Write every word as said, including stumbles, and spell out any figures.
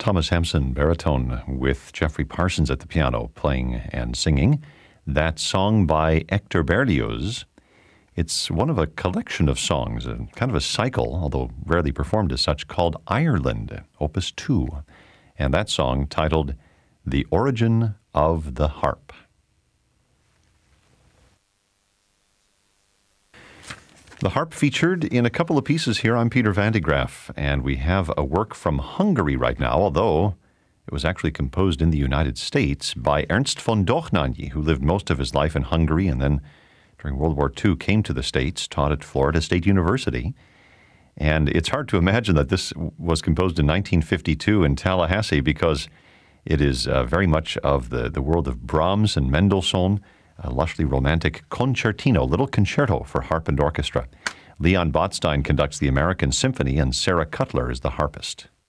Thomas Hampson, baritone, with Jeffrey Parsons at the piano playing and singing. That song by Hector Berlioz. It's one of a collection of songs, a kind of a cycle, although rarely performed as such, called Ireland, Opus two. And that song titled The Origin of the Harp. The harp featured in a couple of pieces here. I'm Peter Van de Graaff, and we have a work from Hungary right now, although it was actually composed in the United States by Ernst von Dohnányi, who lived most of his life in Hungary and then during World War Two came to the States, taught at Florida State University. And it's hard to imagine that this was composed in nineteen fifty-two in Tallahassee because it is uh, very much of the, the world of Brahms and Mendelssohn, a lushly romantic concertino, little concerto for harp and orchestra. Leon Botstein conducts the American Symphony, and Sarah Cutler is the harpist.